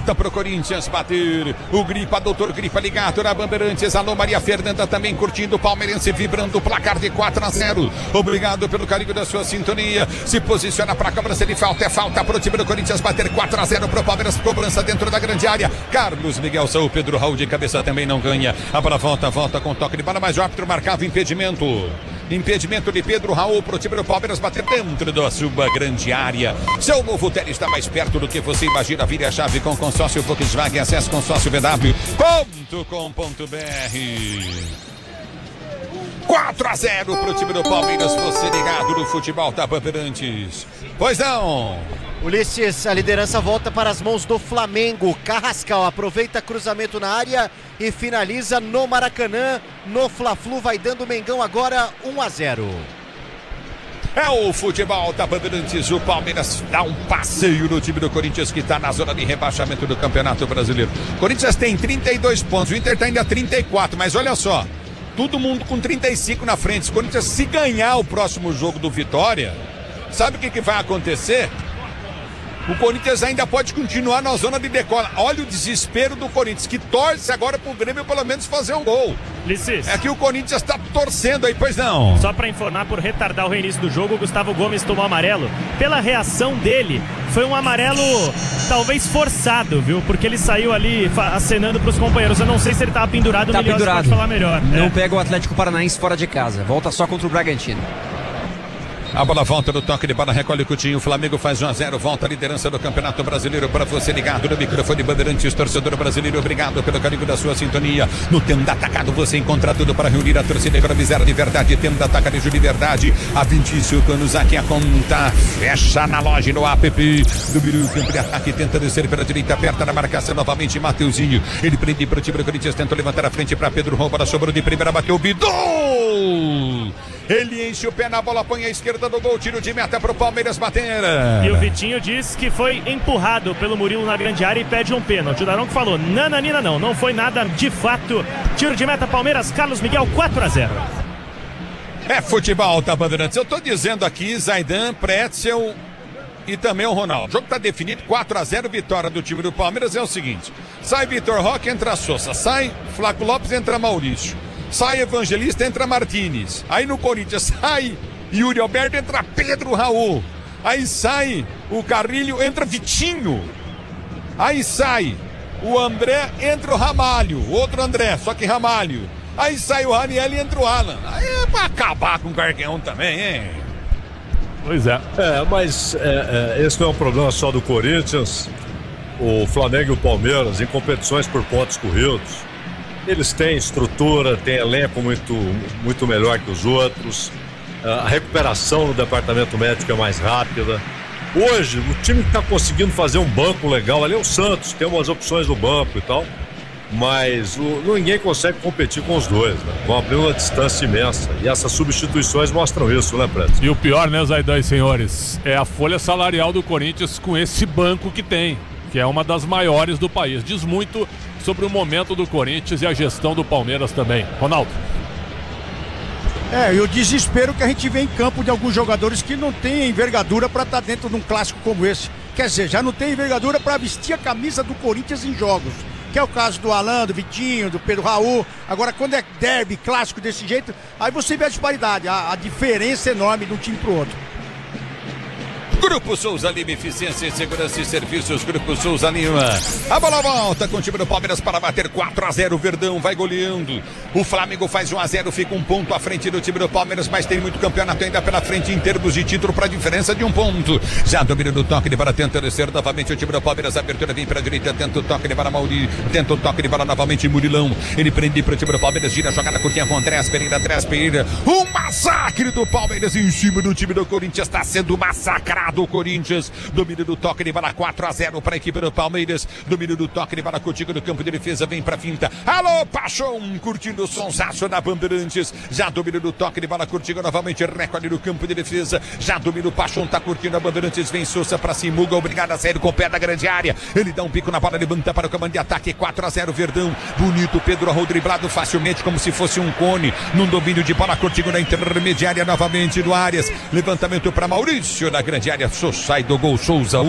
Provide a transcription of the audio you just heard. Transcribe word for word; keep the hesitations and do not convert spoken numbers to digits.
volta pro Corinthians bater. O Gripa, doutor Gripa ligado na Bandeirantes. Alô, Maria Fernanda também curtindo o palmeirense, vibrando o placar de quatro a zero. Obrigado pelo carinho da sua sintonia. Se posiciona pra cobrança de falta. É falta pro time do Corinthians bater quatro a zero pro Palmeiras. Cobrança dentro da grande área. Carlos Miguel Saúl, Pedro Raul de cabeça também não ganha. A bola volta, volta com toque de bola, mas o árbitro marcava impedimento. Impedimento de Pedro Raul pro time do Palmeiras bater dentro da sua grande área. Seu novo tênis está mais perto do que você imagina. Vire a chave com consórcio Volkswagen. Acesse consórcio v w ponto com ponto b r. quatro a zero pro time do Palmeiras. Você ligado no futebol da Bandeirantes. Pois não. Ulisses, a liderança volta para as mãos do Flamengo. Carrascal aproveita cruzamento na área e finaliza no Maracanã. No Fla-Flu vai dando o Mengão agora um a zero. É o futebol da Bandeirantes. O Palmeiras dá um passeio no time do Corinthians, que está na zona de rebaixamento do Campeonato Brasileiro. O Corinthians tem trinta e dois pontos, o Inter está ainda trinta e quatro, mas olha só, todo mundo com trinta e cinco na frente. O Corinthians, se ganhar o próximo jogo do Vitória, sabe o que, que vai acontecer? O Corinthians ainda pode continuar na zona de decola. Olha o desespero do Corinthians, que torce agora pro Grêmio pelo menos fazer um gol. Licis. É que o Corinthians tá torcendo aí, pois não. Só pra informar, por retardar o reinício do jogo, o Gustavo Gomes tomou amarelo. Pela reação dele, foi um amarelo talvez forçado, viu? Porque ele saiu ali acenando pros companheiros. Eu não sei se ele tava pendurado, tá o Milhões pendurado. Pode falar melhor. Não é. pega o Atlético Paranaense fora de casa. Volta só contra o Bragantino. A bola volta no toque de bola, recolhe o Coutinho. O Flamengo faz um a zero, volta a liderança do Campeonato Brasileiro. Para você ligado no microfone Bandeirantes, torcedor brasileiro, obrigado pelo carinho da sua sintonia. No Tenda Atacado você encontra tudo para reunir a torcida e economizar de verdade. Tenda Atacarejo de verdade. Há vinte e cinco anos aqui a conta fecha na loja, no app. Do Biru, campo de ataque, tenta descer pela direita, aperta na marcação novamente. Mateuzinho, ele prende para o time do Corinthians, tenta levantar a frente para Pedro Rouba, sobrou de primeira, bateu o Bidou! Ele enche o pé na bola, põe a esquerda do gol, tiro de meta pro Palmeiras bater. E o Vitinho diz que foi empurrado pelo Murilo na grande área e pede um pênalti. O Daronco falou, nananina não, não foi nada de fato. Tiro de meta Palmeiras, Carlos Miguel, quatro a zero. É futebol, tá, Bandeirantes? Eu tô dizendo aqui, Zaidan, Pretzel e também o Ronaldo. O jogo tá definido, quatro a zero, vitória do time do Palmeiras. É o seguinte, sai Vitor Roque, entra Sousa, sai Flaco Lopes, entra Maurício. Sai Evangelista, entra Martínez. Aí no Corinthians sai Yuri Alberto, entra Pedro Raul. Aí sai o Carrilho, entra Vitinho. Aí sai o André, entra o Ramalho. Outro André, só que Ramalho. Aí sai o Raniel e entra o Alan. Aí é pra acabar com qualquer um também, hein? Pois é. É, mas é, é, esse não é um problema só do Corinthians. O Flamengo e o Palmeiras, em competições por pontos corridos, eles têm estrutura, têm elenco muito, muito melhor que os outros. A recuperação no departamento médico é mais rápida. Hoje, o time que está conseguindo fazer um banco legal ali é o Santos, tem umas opções no banco e tal, mas o, ninguém consegue competir com os dois, né? Vão abrir uma distância imensa. E essas substituições mostram isso, né, Preto? E o pior, né, Zaidan e senhores, é a folha salarial do Corinthians com esse banco que tem, que é uma das maiores do país. Diz muito sobre o momento do Corinthians e a gestão do Palmeiras também. Ronaldo. É, e o desespero que a gente vê em campo de alguns jogadores que não têm envergadura para estar dentro de um clássico como esse. Quer dizer, já não tem envergadura para vestir a camisa do Corinthians em jogos. Que é o caso do Alan, do Vitinho, do Pedro Raul. Agora, quando é derby, clássico desse jeito, aí você vê a disparidade, a, a diferença enorme de um time pro outro. Grupo Souza Lima, eficiência em segurança e serviços. Grupo Souza Lima. A bola volta com o time do Palmeiras para bater quatro a zero. O Verdão vai goleando. O Flamengo faz um a zero, fica um ponto à frente do time do Palmeiras, mas tem muito campeonato ainda pela frente em termos de título para diferença de um ponto. Já domina do toque de bola, tenta descer novamente o time do Palmeiras. A abertura vem para a direita, tenta o toque de bola, Mauri. Tenta o toque de bola novamente, Murilão. Ele prende para o time do Palmeiras, gira a jogada curtinha com Andrés Pereira, Andrés Pereira. Um massacre do Palmeiras em cima do time do Corinthians. Está sendo massacrado. Do Corinthians, domínio do toque de bola, quatro a zero para a equipe do Palmeiras, domínio do toque de bola contigo no campo de defesa, vem pra finta, alô Paixão, curtindo o sonsaço na Bandeirantes, já domínio do toque de bola contigo novamente, recorde no campo de defesa, já domínio o Paixão, tá curtindo a Bandeirantes, vem Sousa pra Simuga, obrigado a sair com o pé da grande área, ele dá um pico na bola, levanta para o comando de ataque, quatro a zero Verdão, bonito, Pedro Arroio driblado facilmente como se fosse um cone, num domínio de bola contigo na intermediária novamente do Arias, levantamento para Maurício na grande área, sai do gol Souza.